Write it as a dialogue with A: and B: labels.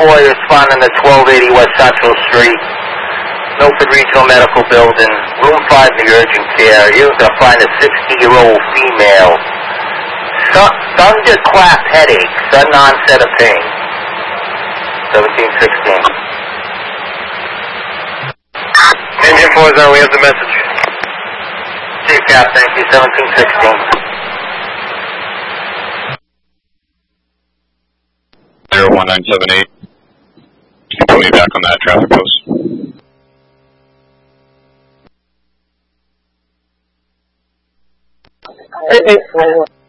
A: boy responding to 1280 West Central Street, Milford Regional Medical Building, room 5 in the urgent care. You're going to find a 60-year-old female. Sudden clap headache, sudden onset of pain. 1716.
B: Engine 4-0, we have the message.
A: Chief Cap, thank you, 1716.
C: 01978. Can you put me back on that traffic post?